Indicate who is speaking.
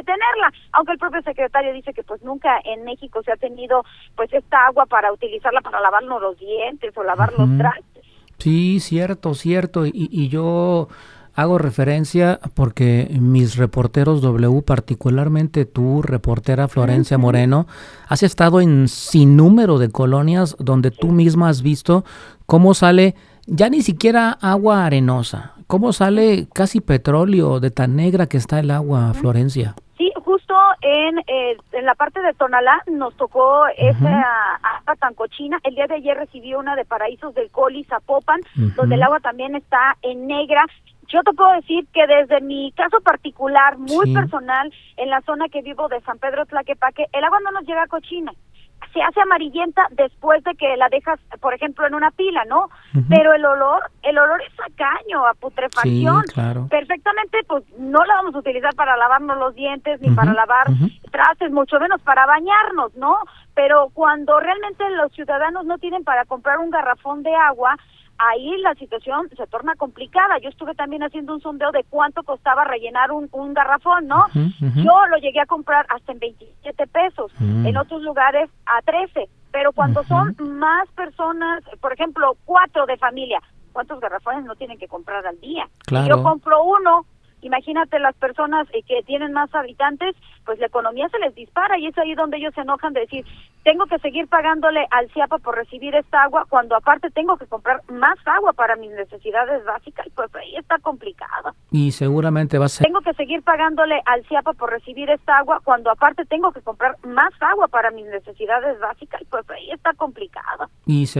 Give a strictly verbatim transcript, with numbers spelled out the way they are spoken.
Speaker 1: tenerla, aunque el propio secretario dice que pues nunca en México se ha tenido pues esta agua para utilizarla para lavarnos los dientes o lavar
Speaker 2: Ujú.
Speaker 1: los trastes.
Speaker 2: Sí, cierto, cierto. Y, y yo hago referencia porque mis reporteros W, particularmente tú, reportera Florencia
Speaker 1: Ujú.
Speaker 2: Moreno, has estado en sinnúmero de colonias donde tú
Speaker 1: Sí.
Speaker 2: misma has visto cómo sale ya ni siquiera agua arenosa, cómo sale casi petróleo de tan negra que está el agua,
Speaker 1: Ujú.
Speaker 2: Florencia.
Speaker 1: Sí, justo en, eh, en la parte de Tonalá nos tocó
Speaker 2: Ujú,
Speaker 1: esa agua tan cochina. El día de ayer recibí una de Paraísos del Coli, Zapopan, donde el
Speaker 2: ujú.
Speaker 1: agua también está en negra. Yo te puedo decir que desde mi caso particular, muy
Speaker 2: Sí.
Speaker 1: personal, en la zona que vivo de San Pedro Tlaquepaque, el agua no nos llega cochina. Se hace amarillenta después de que la dejas, por ejemplo, en una pila, ¿no?
Speaker 2: Ujú.
Speaker 1: Pero el olor, el olor es a caño, a putrefacción.
Speaker 2: Sí, claro.
Speaker 1: Perfectamente, pues no la vamos a utilizar para lavarnos los dientes ni para
Speaker 2: Ujú,
Speaker 1: lavar
Speaker 2: ujú.
Speaker 1: trastes, mucho menos para bañarnos, ¿no? Pero cuando realmente los ciudadanos no tienen para comprar un garrafón de agua, ahí la situación se torna complicada. Yo estuve también haciendo un sondeo de cuánto costaba rellenar un, un garrafón, ¿no?
Speaker 2: Ujú, ujú.
Speaker 1: Yo lo llegué a comprar hasta en veintisiete pesos, en
Speaker 2: Mm,
Speaker 1: otros lugares a trece, pero cuando son
Speaker 2: ujú.
Speaker 1: más personas, por ejemplo, cuatro de familia, ¿cuántos garrafones no tienen que comprar al día? Si yo
Speaker 2: Claro.
Speaker 1: compro uno, imagínate las personas eh, que tienen más habitantes, pues la economía se les dispara y es ahí donde ellos se enojan de decir, tengo que seguir pagándole al CIAPA por recibir esta agua cuando aparte tengo que comprar más agua para mis necesidades básicas, pues ahí está complicado.
Speaker 2: Y seguramente vas a
Speaker 1: Tengo que seguir pagándole al CIAPA por recibir esta agua cuando aparte tengo que comprar más agua para mis necesidades básicas, pues ahí está complicado.
Speaker 2: y